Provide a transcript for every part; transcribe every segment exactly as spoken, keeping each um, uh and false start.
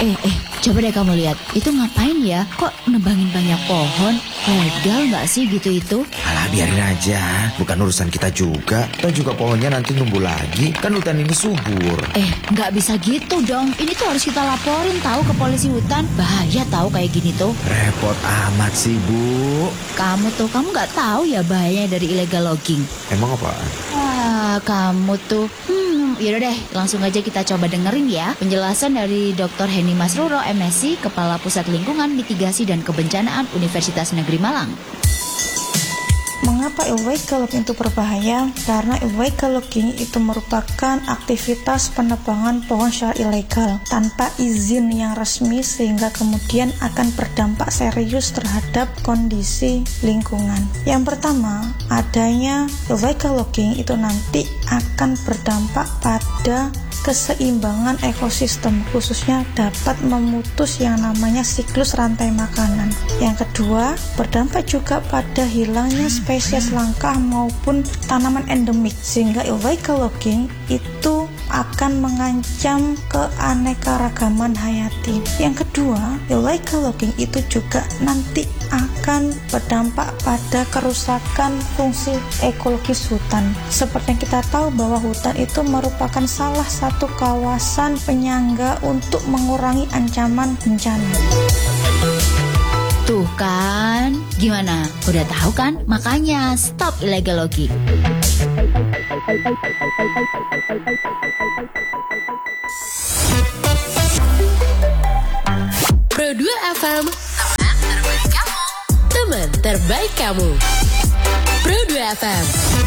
Eh, eh, coba deh kamu lihat. Itu ngapain ya? Kok nebangin banyak pohon? Legal nggak sih gitu itu? Alah, biarin aja. Bukan urusan kita juga. Dan juga pohonnya nanti numbuh lagi. Kan hutan ini subur. Eh, nggak bisa gitu dong. Ini tuh harus kita laporin tahu ke polisi hutan. Bahaya tahu kayak gini tuh. Repot amat sih, Bu. Kamu tuh, kamu nggak tahu ya bahayanya dari illegal logging? Emang apaan? Wah, kamu tuh. Hmm, yaudah deh, langsung aja kita coba dengerin ya penjelasan dari doktor Heni Masruro, M Si, Kepala Pusat Lingkungan, Mitigasi dan Kebencanaan Universitas Negeri Malang. Mengapa illegal logging itu berbahaya? Karena illegal logging itu merupakan aktivitas penebangan pohon secara ilegal tanpa izin yang resmi, sehingga kemudian akan berdampak serius terhadap kondisi lingkungan. Yang pertama, adanya illegal logging itu nanti akan berdampak pada keseimbangan ekosistem, khususnya dapat memutus yang namanya siklus rantai makanan. Yang kedua, berdampak juga pada hilangnya spesies langka maupun tanaman endemik, sehingga illegal logging itu akan mengancam keanekaragaman hayati. Yang kedua, illegal logging itu juga nanti akan berdampak pada kerusakan fungsi ekologis hutan. Seperti yang kita tahu bahwa hutan itu merupakan salah satu kawasan penyangga untuk mengurangi ancaman bencana. Tuh kan, gimana? Udah tahu kan? Makanya stop illegal logging. Pro dua F M, teman terbaik kamu. Teman terbaik kamu. Pro dua F M.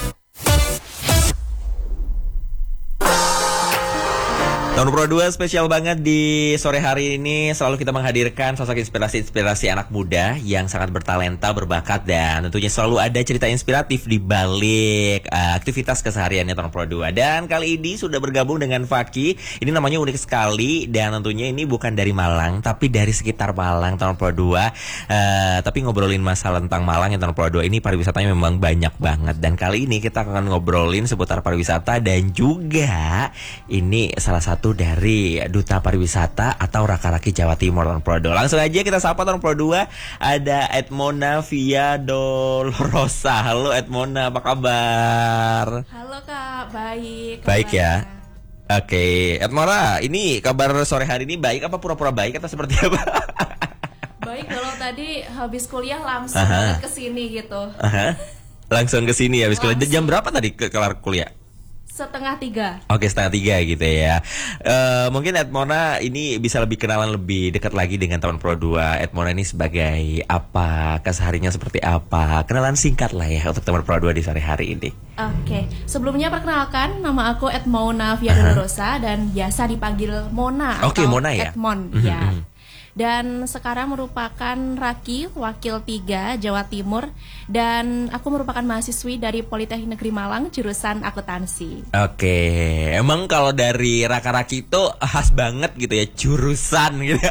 Tahun Pro dua spesial banget di sore hari ini. Selalu kita menghadirkan sosok inspirasi-inspirasi anak muda yang sangat bertalenta, berbakat, dan tentunya selalu ada cerita inspiratif di balik uh, aktivitas kesehariannya Tahun Pro dua. Dan kali ini sudah bergabung dengan Faki. Ini namanya unik sekali, dan tentunya ini bukan dari Malang, tapi dari sekitar Malang Tahun Pro dua. uh, Tapi ngobrolin masalah tentang Malang yang Tahun Pro dua ini, pariwisatanya memang banyak banget. Dan kali ini kita akan ngobrolin seputar pariwisata, dan juga ini salah satu dari Duta Pariwisata atau Raka-Raki Jawa Timur Tahun Pro dua. Langsung aja kita sapa Tahun Pro dua. Ada Edmona Via Dolorosa. Halo Edmona, apa kabar? Halo Kak, baik. Baik ya. Oke, Edmona, ini kabar sore hari ini baik apa pura-pura baik atau seperti apa? Baik, kalau tadi habis kuliah langsung Aha. ke sini gitu. Aha. Langsung ke sini habis kuliah. Jam berapa tadi ke kelar kuliah? Setengah tiga. Oke, setengah tiga gitu ya. Uh, mungkin Edmona ini bisa lebih kenalan lebih dekat lagi dengan Tahun Pro dua. Edmona ini sebagai apa, kesehariannya seperti apa? Kenalan singkat lah ya untuk Tahun Pro dua di sore hari ini. Oke, sebelumnya perkenalkan, nama aku Edmona Via Dolorosa dan biasa dipanggil Mona. Oke, atau Mona ya? Edmon, Mm-hmm. ya. Dan sekarang merupakan Raki, Wakil tiga Jawa Timur. Dan aku merupakan mahasiswi dari Politeknik Negeri Malang, jurusan akuntansi. Oke, emang kalau dari Raka-Raki itu khas banget gitu ya, jurusan gitu.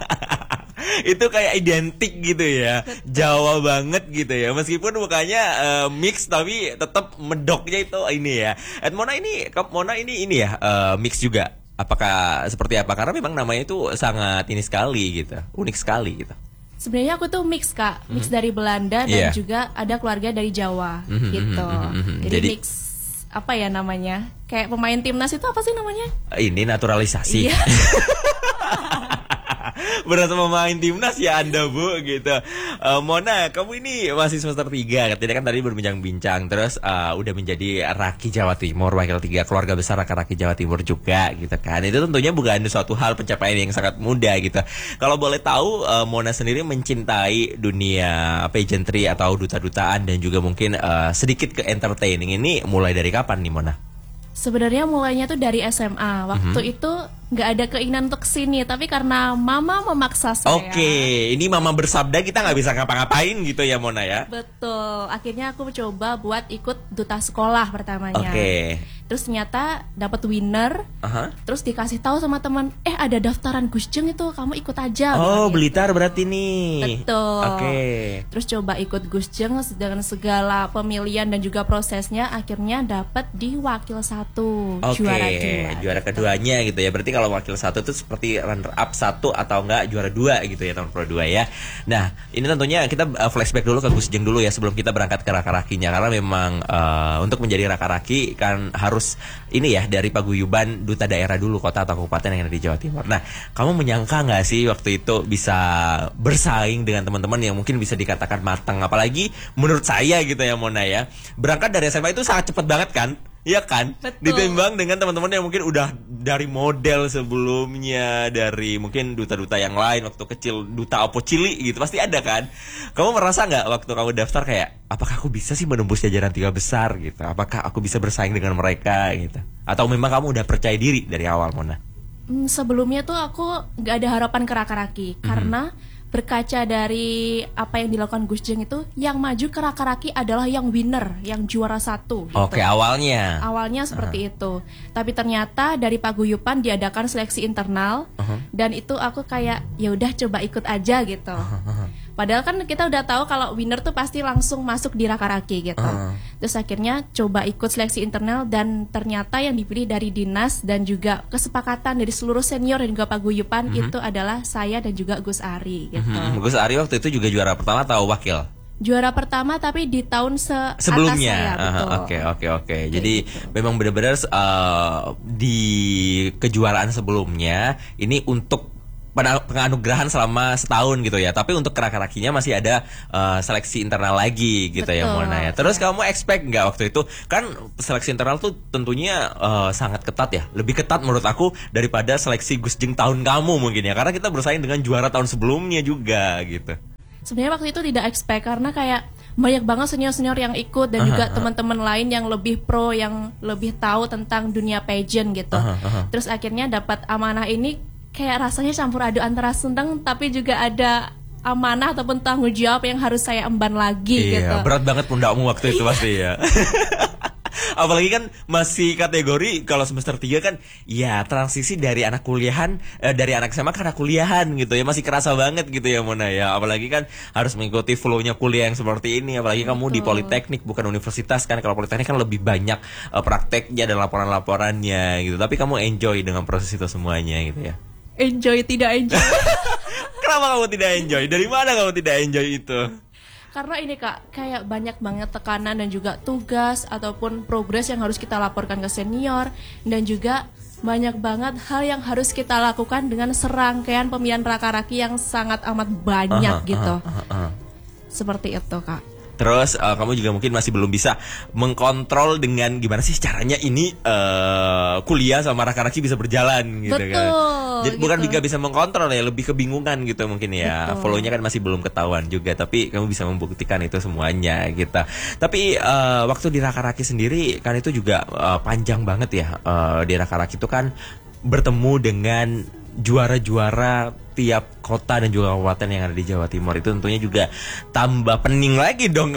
Itu kayak identik gitu ya, Jawa banget gitu ya. Meskipun mukanya uh, mix tapi tetap medoknya itu ini ya. Edmona ini, Mona ini ini ya uh, mix juga. Apakah seperti apa? Karena memang namanya itu sangat ini sekali gitu, unik sekali gitu. Sebenarnya aku tuh mix Kak, mix Mm-hmm. dari Belanda dan Yeah. juga ada keluarga dari Jawa Mm-hmm, gitu. mm-hmm. Jadi, Jadi mix apa ya namanya? Kayak pemain timnas itu apa sih namanya? ini naturalisasi. Iya. Berasa pemain timnas ya Anda Bu gitu. uh, Mona, kamu ini masih semester tiga. Katanya kan tadi berbincang-bincang. Terus uh, udah menjadi Raki Jawa Timur, wakil tiga keluarga besar Raka-Raki Jawa Timur juga gitu kan. Itu tentunya bukan suatu hal pencapaian yang sangat mudah gitu. Kalau boleh tahu, uh, Mona sendiri mencintai dunia pageantry atau duta-dutaan dan juga mungkin uh, sedikit ke entertaining ini mulai dari kapan nih Mona? Sebenarnya mulainya tuh dari S M A. Waktu Mm-hmm. itu nggak ada keinginan untuk kesini, tapi karena mama memaksa saya. Oke, ini mama bersabda kita nggak bisa ngapa-ngapain gitu ya Mona ya? Betul. Akhirnya aku coba buat ikut duta sekolah pertamanya. Oke. Terus ternyata dapat winner. Aha. Terus dikasih tahu sama teman, eh ada daftaran Gusjeng itu, kamu ikut aja. Oh, bilang Blitar gitu. berarti nih. Betul. Oke. Terus coba ikut Gusjeng dengan segala pemilihan dan juga prosesnya, akhirnya dapat di wakil satu, Oke, juara dua. juara gitu. keduanya gitu ya. Berarti kalau wakil satu itu seperti runner up satu atau enggak juara dua gitu ya tahun Pro dua ya. Nah, ini tentunya kita uh, flashback dulu ke Gusjeng dulu ya sebelum kita berangkat ke Raka-Rakinya, karena memang uh, untuk menjadi Raka-Raki kan harus ini ya dari paguyuban duta daerah dulu, kota atau kabupaten yang ada di Jawa Timur. Nah, kamu menyangka nggak sih waktu itu bisa bersaing dengan teman-teman yang mungkin bisa dikatakan matang, apalagi menurut saya gitu ya Mona ya, berangkat dari S M A itu sangat cepat banget kan? Iya kan? Betul. Ditimbang dengan teman-teman yang mungkin udah dari model sebelumnya, dari mungkin duta-duta yang lain waktu kecil, duta opo cili gitu, pasti ada kan? Kamu merasa nggak waktu kamu daftar kayak, apakah aku bisa sih menembus jajaran tiga besar gitu? Apakah aku bisa bersaing dengan mereka gitu? Atau memang kamu udah percaya diri dari awal, Mona? Hmm, sebelumnya tuh aku nggak ada harapan ke Raka-Raki, Mhm. karena berkaca dari apa yang dilakukan Gusjeng itu, yang maju ke Raka-Raki adalah yang winner, yang juara satu. Gitu. Oke, awalnya. Awalnya seperti itu, tapi ternyata dari paguyuban diadakan seleksi internal, Uh-huh. dan itu aku kayak ya udah coba ikut aja gitu. Padahal kan kita udah tahu kalau winner tuh pasti langsung masuk di Raka-Raki gitu. Uh-huh. Terus akhirnya coba ikut seleksi internal, dan ternyata yang dipilih dari dinas dan juga kesepakatan dari seluruh senior dan juga paguyuban Uh-huh. itu adalah saya dan juga Gus Ari gitu. Hmm, Gus Ari waktu itu juga juara pertama atau wakil? Juara pertama tapi di tahun se Sebelumnya. atas saya, Aha, betul. Oke oke oke. Jadi memang benar-benar uh, di kejuaraan sebelumnya ini untuk pada penganugerahan selama setahun gitu ya. Tapi untuk Raka-Rakinya masih ada uh, seleksi internal lagi gitu ya Betul. Mona ya. Terus kamu expect nggak waktu itu? Kan seleksi internal tuh tentunya uh, sangat ketat ya. Lebih ketat menurut aku daripada seleksi Gusjeng tahun kamu mungkin ya. Karena kita bersaing dengan juara tahun sebelumnya juga gitu. Sebenarnya waktu itu tidak expect, karena kayak banyak banget senior-senior yang ikut dan juga teman-teman lain yang lebih pro, yang lebih tahu tentang dunia pageant gitu. Aha, aha. Terus akhirnya dapat amanah ini, kayak rasanya campur aduk antara senang tapi juga ada amanah ataupun tanggung jawab yang harus saya emban lagi gitu. Iya, berat banget pundakmu waktu itu pasti ya. Apalagi kan masih kategori kalau semester tiga kan ya transisi dari anak kuliahan eh, dari anak S M A ke anak kuliahan gitu ya, masih kerasa banget gitu ya Mona ya. Apalagi kan harus mengikuti flow-nya kuliah yang seperti ini, apalagi kamu di politeknik bukan universitas kan. Kalau politeknik kan lebih banyak eh, prakteknya dan laporan-laporannya gitu. Tapi kamu enjoy dengan proses itu semuanya gitu ya. Enjoy tidak enjoy. Kenapa kamu tidak enjoy? Dari mana kamu tidak enjoy itu? Karena ini Kak, kayak banyak banget tekanan dan juga tugas ataupun progres yang harus kita laporkan ke senior, dan juga banyak banget hal yang harus kita lakukan dengan serangkaian pemilihan Raka-Raki yang sangat amat banyak Aha, gitu. aha, aha, aha. Seperti itu Kak. Terus uh, kamu juga mungkin masih belum bisa mengkontrol dengan gimana sih caranya ini uh, kuliah sama Raka-Raki bisa berjalan gitu. Betul, kan. Jadi bukan gitu. juga bisa mengkontrol ya, lebih kebingungan gitu mungkin ya. Betul. Follow-nya kan masih belum ketahuan juga, tapi kamu bisa membuktikan itu semuanya gitu. Tapi uh, waktu di Raka-Raki sendiri kan itu juga uh, panjang banget ya. Uh, di Raka-Raki itu kan bertemu dengan juara-juara tiap kota dan juga kabupaten yang ada di Jawa Timur. Itu tentunya juga tambah pening lagi dong.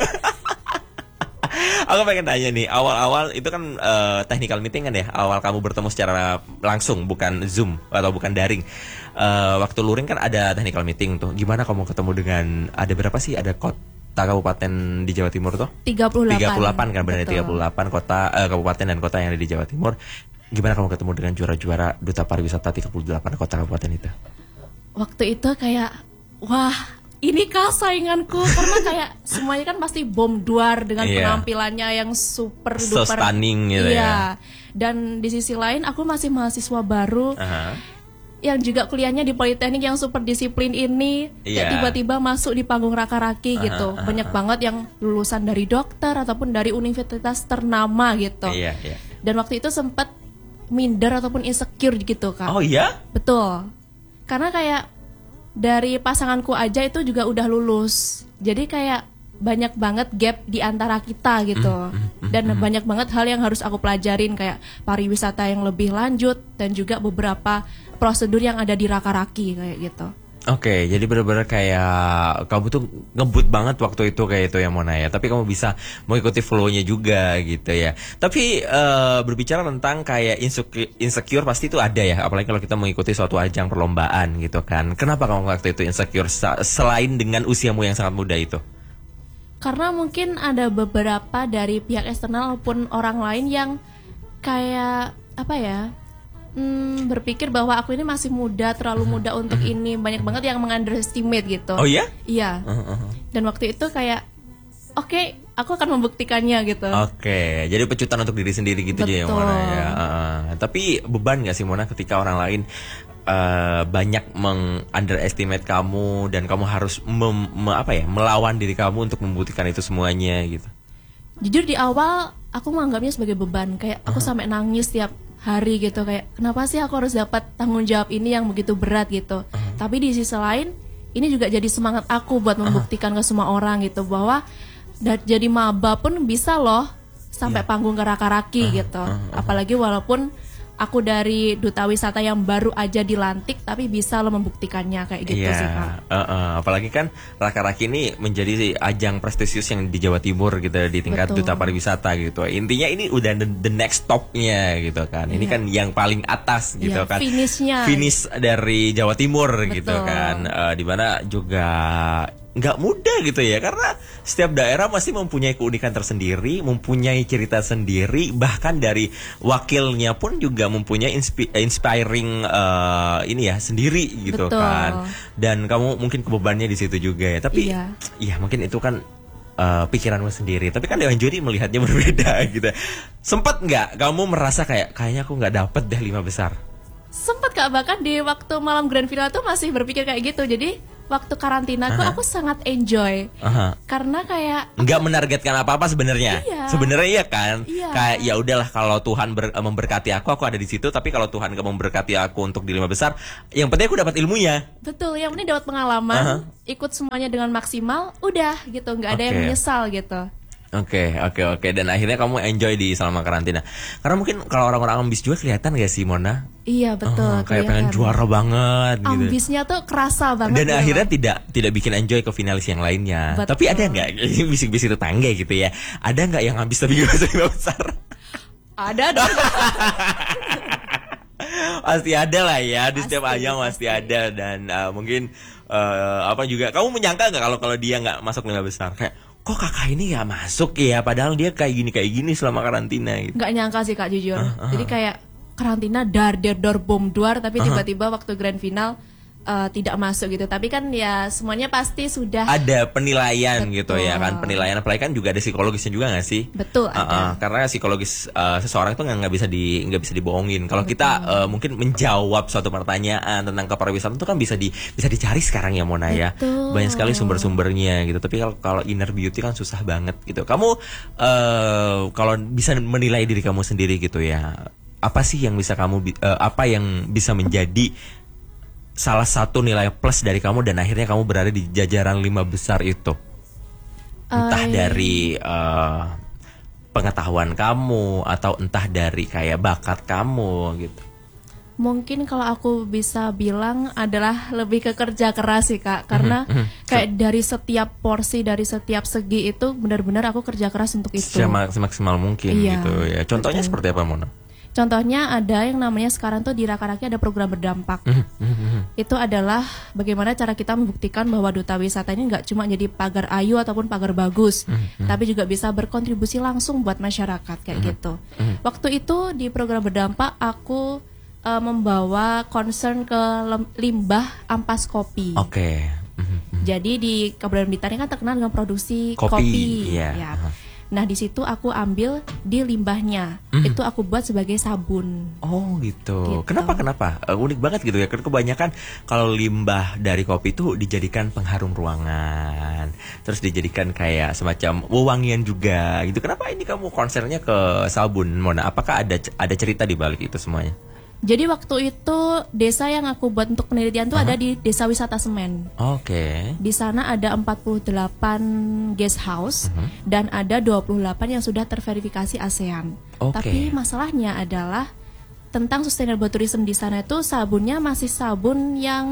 Aku pengen tanya nih, awal-awal itu kan uh, technical meeting kan ya, awal kamu bertemu secara langsung, bukan Zoom atau bukan daring. Uh, waktu luring kan ada technical meeting tuh. Gimana kamu ketemu dengan, ada berapa sih, ada kota kabupaten di Jawa Timur tuh? tiga puluh delapan. tiga puluh delapan kan, benar, Betul. tiga puluh delapan kota uh, kabupaten dan kota yang ada di Jawa Timur. Gimana kamu ketemu dengan juara-juara duta pariwisata tiga puluh delapan kota kabupaten itu? Waktu itu kayak, wah ini kah sainganku, karena kayak semuanya kan pasti bom duar dengan Iya. penampilannya yang super So duper stunning gitu iya. ya. Dan di sisi lain aku masih mahasiswa baru Aha. yang juga kuliahnya di politeknik yang super disiplin ini, Iya. kayak tiba-tiba masuk di panggung Raka-Raki gitu. Banyak banget yang lulusan dari dokter ataupun dari universitas ternama gitu. Iya, iya. Dan waktu itu sempat minder ataupun insecure gitu Kak. Oh iya? Betul. Karena kayak dari pasanganku aja itu juga udah lulus. Jadi kayak banyak banget gap di antara kita gitu. Dan banyak banget hal yang harus aku pelajarin, kayak pariwisata yang lebih lanjut dan juga beberapa prosedur yang ada di Raka-Raki kayak gitu. Oke, jadi benar-benar kayak kamu tuh ngebut banget waktu itu kayak itu ya Mona ya. Tapi kamu bisa mengikuti flow-nya juga gitu ya. Tapi uh, berbicara tentang kayak insecure, insecure pasti itu ada ya. Apalagi kalau kita mengikuti suatu ajang perlombaan gitu kan. Kenapa kamu waktu itu insecure selain dengan usiamu yang sangat muda itu? Karena mungkin ada beberapa dari pihak eksternal maupun orang lain yang kayak apa ya? Hmm, berpikir bahwa aku ini masih muda, terlalu muda untuk ini. Banyak banget yang mengunderestimate gitu. Oh iya? Iya. Dan waktu itu kayak, oke, okay, aku akan membuktikannya gitu. Oke, okay. Jadi pecutan untuk diri sendiri gitu aja ya Mona ya. Uh, tapi beban gak sih Mona ketika orang lain uh, banyak meng-underestimate kamu dan kamu harus mem, me, apa ya, melawan diri kamu untuk membuktikan itu semuanya gitu? Jujur di awal aku menganggapnya sebagai beban. Kayak aku uh-huh. sampai nangis tiap hari gitu, kayak kenapa sih aku harus dapat tanggung jawab ini yang begitu berat gitu. Uh-huh. Tapi di sisi lain ini juga jadi semangat aku buat membuktikan uh-huh. ke semua orang gitu bahwa da- jadi maba pun bisa loh sampai yeah. panggung keraka-raki uh-huh. gitu. Uh-huh. Apalagi walaupun aku dari duta wisata yang baru aja dilantik tapi bisa lo membuktikannya kayak gitu yeah. sih Kak. Uh, uh, apalagi kan Raka-Raki ini menjadi ajang prestisius yang di Jawa Timur gitu di tingkat Betul. Duta pariwisata gitu. Intinya ini udah the, the next stopnya gitu kan. Ini yeah. kan yang paling atas gitu yeah, kan. Finishnya. Finish dari Jawa Timur Betul. Gitu kan. Uh, dimana juga nggak mudah gitu ya, karena setiap daerah masih mempunyai keunikan tersendiri, mempunyai cerita sendiri, bahkan dari wakilnya pun juga mempunyai inspi- inspiring uh, ini ya sendiri gitu Betul. Kan. Dan kamu mungkin kebebannya di situ juga ya, tapi iya, ya, mungkin itu kan uh, pikiranmu sendiri. Tapi kan Dewan Juri melihatnya berbeda gitu. Sempet nggak kamu merasa kayak kayaknya aku nggak dapet deh lima besar? Sempet Kak, bahkan di waktu malam grand final tuh masih berpikir kayak gitu. Jadi waktu karantina aku, aku sangat enjoy. Aha. Karena kayak nggak menargetkan apa-apa sebenarnya. Iya. Sebenarnya iya kan. Iya. Kayak ya udahlah, kalau Tuhan ber, memberkati aku, aku ada di situ. Tapi kalau Tuhan nggak memberkati aku untuk di lima besar, yang penting aku dapat ilmunya. Betul, yang penting dapat pengalaman. Aha. Ikut semuanya dengan maksimal, udah gitu, nggak ada okay. yang menyesal gitu. Oke, okay, oke, okay, oke. Okay. Dan akhirnya kamu enjoy di selama karantina. Karena mungkin kalau orang-orang ambis juga kelihatan gak sih, Mona? Iya, betul. Oh, kayak pengen juara banget gitu. Ambisnya tuh kerasa banget. Dan gitu akhirnya kan? tidak tidak bikin enjoy ke finalis yang lainnya. Betul. Tapi ada nggak bisik-bisik tetangga gitu ya? Ada nggak yang ambis tapi gak masuk lima besar? Ada dong. Pasti ada lah ya, di setiap ajang pasti ada. Dan uh, mungkin uh, apa juga, kamu menyangka nggak kalau kalau dia nggak masuk lima besar? Kayak, kok kakak ini gak masuk ya, padahal dia kayak gini kayak gini selama karantina gitu. Gak nyangka sih Kak, jujur. uh, uh. Jadi kayak karantina dar der dor bom duar, tapi tiba-tiba waktu grand final uh, tidak masuk gitu. Tapi kan ya semuanya pasti sudah ada penilaian. Betul. Gitu ya kan, penilaian. Apalagi kan juga ada psikologisnya juga gak sih? Betul, uh, ada. Uh, karena psikologis uh, seseorang itu nggak bisa di nggak bisa dibohongin. Kalau kita uh, mungkin menjawab suatu pertanyaan tentang kepariwisataan itu kan bisa di bisa dicari sekarang ya Mona. Betul. Ya. Banyak sekali sumber-sumbernya gitu. Tapi kalau kalau inner beauty kan susah banget gitu. Kamu uh, kalau bisa menilai diri kamu sendiri gitu ya, apa sih yang bisa kamu uh, apa yang bisa menjadi salah satu nilai plus dari kamu dan akhirnya kamu berada di jajaran lima besar itu? Entah uh, dari uh, pengetahuan kamu atau entah dari kayak bakat kamu gitu. Mungkin kalau aku bisa bilang adalah lebih ke kerja keras sih Kak. Karena mm-hmm. kayak dari setiap porsi, dari setiap segi itu benar-benar aku kerja keras untuk itu. Semaksimal mungkin iya, gitu ya. Contohnya betul. Seperti apa Mona? Contohnya ada yang namanya sekarang tuh di Raka-Raki ada program berdampak. Mm-hmm. Itu adalah bagaimana cara kita membuktikan bahwa duta wisata ini nggak cuma jadi pagar ayu ataupun pagar bagus, mm-hmm. tapi juga bisa berkontribusi langsung buat masyarakat kayak mm-hmm. gitu. Mm-hmm. Waktu itu di program berdampak aku uh, membawa concern ke limbah ampas kopi. Oke. Okay. Mm-hmm. Jadi di Kabupaten Blitar ini kan terkenal dengan produksi kopi. kopi. Yeah. Ya. Uh-huh. Nah di situ aku ambil di limbahnya, mm. itu aku buat sebagai sabun. Oh gitu. gitu. Kenapa kenapa? Uh, unik banget gitu ya. Kebanyakan kalau limbah dari kopi itu dijadikan pengharum ruangan, terus dijadikan kayak semacam wewangian juga gitu. Kenapa ini kamu konsernya ke sabun, Mona? Apakah ada ada cerita di balik itu semuanya? Jadi waktu itu desa yang aku buat untuk penelitian tuh uh-huh. ada di Desa Wisata Semen. Oke. Okay. Di sana ada empat puluh delapan guest house uh-huh. dan ada dua puluh delapan yang sudah terverifikasi ASEAN. Okay. Tapi masalahnya adalah tentang sustainable tourism di sana itu sabunnya masih sabun yang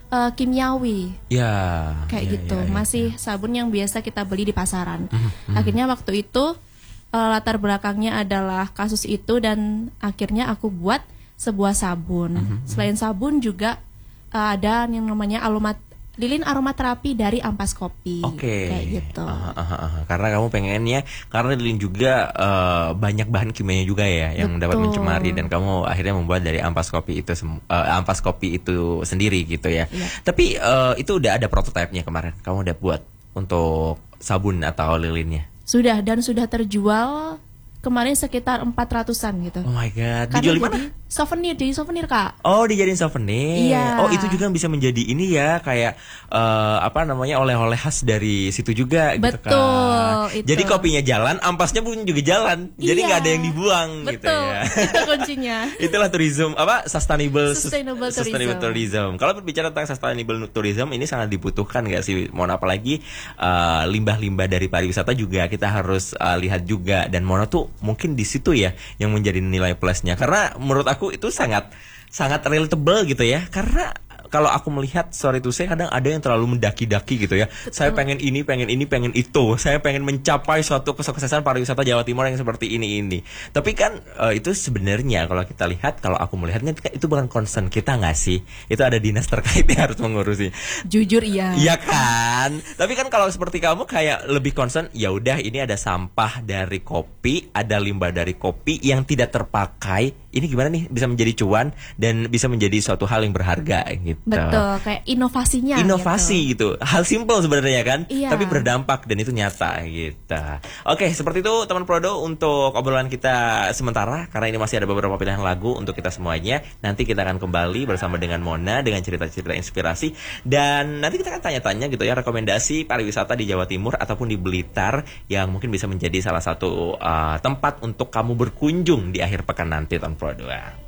uh, kimiawi. Ya. Kayak ya, gitu. ya, ya. Masih sabun yang biasa kita beli di pasaran. Hmm, hmm. Akhirnya waktu itu uh, latar belakangnya adalah kasus itu dan akhirnya aku buat sebuah sabun. Hmm, hmm. Selain sabun juga uh, ada yang namanya aromat lilin aromaterapi dari ampas kopi. Oke. Kayak gitu. Ah, ah, ah, ah. Karena kamu pengennya, karena lilin juga uh, banyak bahan kimianya juga ya yang dapat Betul. mencemari, dan kamu akhirnya membuat dari ampas kopi itu sem- uh, ampas kopi itu sendiri gitu ya. Iya. Tapi uh, itu udah ada prototipenya kemarin. Kamu udah buat untuk sabun atau lilinnya? Sudah dan sudah terjual kemarin sekitar empat ratusan gitu. Oh my god. Karena Dijual di jadi mana? souvenir, jadi souvenir Kak. Oh, dijadiin souvenir. Iya. Oh, itu juga bisa menjadi ini ya, kayak uh, apa namanya, oleh-oleh khas dari situ juga. Betul, gitu kan. itu. Jadi kopinya jalan, ampasnya pun juga jalan. Jadi Iya. nggak ada yang dibuang gitu Betul, ya. itu kuncinya. Itulah tourism apa sustainable Sustainable tourism. sustainable tourism. Kalau berbicara tentang sustainable tourism ini sangat dibutuhkan nggak sih? Mohon apalagi uh, limbah-limbah dari pariwisata juga kita harus uh, lihat juga, dan Mona tuh mungkin di situ ya yang menjadi nilai plusnya, karena menurut aku itu sangat sangat relatable gitu ya. Karena kalau aku melihat, sorry to say, kadang ada yang terlalu mendaki-daki gitu ya. Betul. Saya pengen ini, pengen ini, pengen itu. Saya pengen mencapai suatu kesuksesan pariwisata Jawa Timur yang seperti ini ini. Tapi kan uh, itu sebenarnya kalau kita lihat, kalau aku melihatnya itu bukan concern kita nggak sih? Itu ada dinas terkait yang harus mengurusi. Jujur iya. Iya kan? Tapi kan kalau seperti kamu kayak lebih concern, ya udah ini ada sampah dari kopi, ada limbah dari kopi yang tidak terpakai. Ini gimana nih bisa menjadi cuan dan bisa menjadi suatu hal yang berharga gitu. Betul, kayak inovasinya. Inovasi gitu. Hal simple sebenarnya kan, Iya. tapi berdampak dan itu nyata gitu. Oke, seperti itu teman Prodo untuk obrolan kita sementara, karena ini masih ada beberapa pilihan lagu untuk kita semuanya. Nanti kita akan kembali bersama dengan Mona dengan cerita-cerita inspirasi, dan nanti kita akan tanya-tanya gitu ya, rekomendasi pariwisata di Jawa Timur ataupun di Blitar yang mungkin bisa menjadi salah satu uh, tempat untuk kamu berkunjung di akhir pekan nanti, teman Prodo.